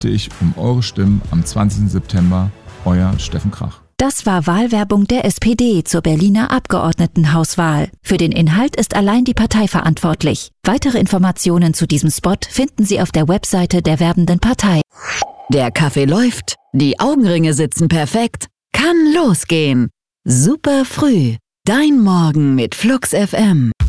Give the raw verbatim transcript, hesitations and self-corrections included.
ich um eure Stimmen am zwanzigsten September. Euer Steffen Krach. Das war Wahlwerbung der S P D zur Berliner Abgeordnetenhauswahl. Für den Inhalt ist allein die Partei verantwortlich. Weitere Informationen zu diesem Spot finden Sie auf der Webseite der werbenden Partei. Der Kaffee läuft, die Augenringe sitzen perfekt. Kann losgehen. Super früh. Dein Morgen mit Flux F M.